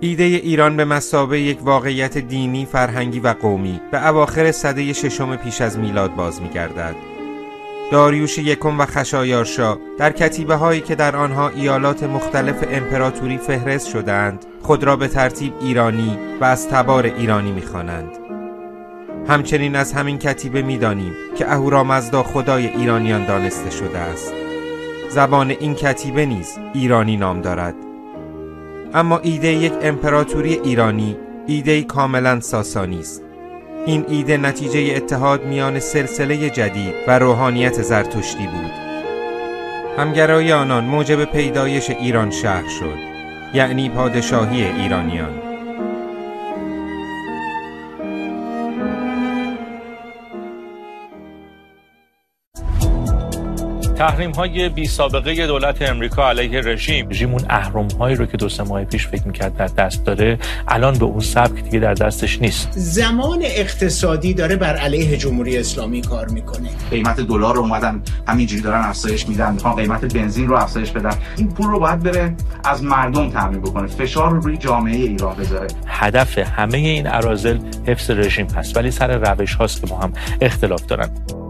ایده ایران به مثابه یک واقعیت دینی، فرهنگی و قومی به اواخر سده ششم پیش از میلاد باز می‌گردد. داریوش یکم و خشایارشا در کتیبه هایی که در آنها ایالات مختلف امپراتوری فهرست شدند خود را به ترتیب ایرانی و از تبار ایرانی می‌خوانند. همچنین از همین کتیبه می‌دانیم که اهورامزدا خدای ایرانیان دانسته شده است. زبان این کتیبه نیز ایرانی نام دارد. اما ایده یک امپراتوری ایرانی ایده کاملا ساسانی است. این ایده نتیجه اتحاد میان سلسله جدید و روحانیت زرتشتی بود. همگرایی آنان موجب پیدایش ایران شهر شد، یعنی پادشاهی ایرانیان. تحریم‌های بی سابقه دولت امریکا علیه رژیم اون اهرم‌هایی رو که 2-3 ماه پیش فکر می‌کرد در دست داره، الان به اون سبک دیگه در دستش نیست. زمان اقتصادی داره بر علیه جمهوری اسلامی کار میکنه. قیمت دلار رو اومدن همینجوری دارن افزایش میدن، میخوان قیمت بنزین رو افزایش بدن. این پول رو باید بره از مردم تامین بکنه، فشار رو روی جامعه ایران بذاره. هدف همه این اراذل حفظ رژیم هست، ولی سر روش هاست که با هم اختلاف دارن.